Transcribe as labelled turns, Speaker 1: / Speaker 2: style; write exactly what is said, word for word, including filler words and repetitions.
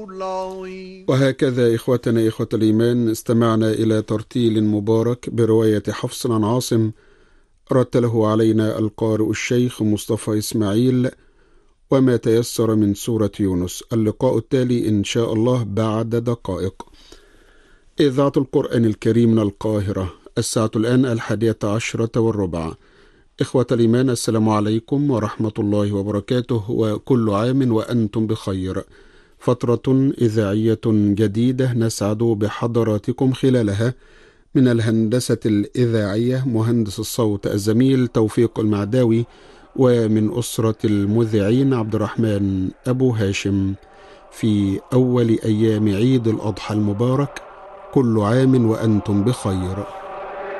Speaker 1: وهكذا إخوتنا إخوة الإيمان استمعنا إلى ترتيل مبارك برواية حفص عن عاصم رتله علينا القارئ الشيخ مصطفى إسماعيل، وما تيسر من سورة يونس. اللقاء التالي إن شاء الله بعد دقائق. إذاعة القرآن الكريم من القاهرة، الساعة الآن الحادية عشرة والربع. إخوة الإيمان، السلام عليكم ورحمة الله وبركاته، وكل عام وأنتم بخير. فترة إذاعية جديدة نسعد بحضراتكم خلالها. من الهندسة الإذاعية مهندس الصوت الزميل توفيق المعداوي، ومن أسرة المذيعين عبد الرحمن أبو هاشم. في أول أيام عيد الأضحى المبارك، كل عام وأنتم بخير.